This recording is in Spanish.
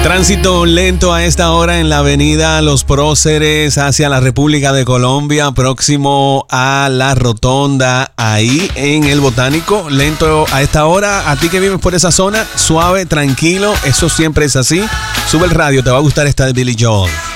Tránsito lento a esta hora en la avenida Los Próceres hacia la República de Colombia, próximo a la rotonda, ahí en el Botánico. Lento a esta hora. A ti que vives por esa zona, suave, tranquilo, eso siempre es así. Sube el radio, te va a gustar esta de Billy Joel.